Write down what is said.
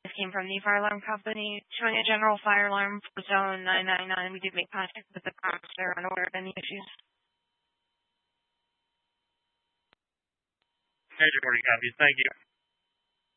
This came from the fire alarm company showing a general fire alarm for zone 999. We did make contact with the cops. They're unaware of any issues. Major 40 copies. Thank you.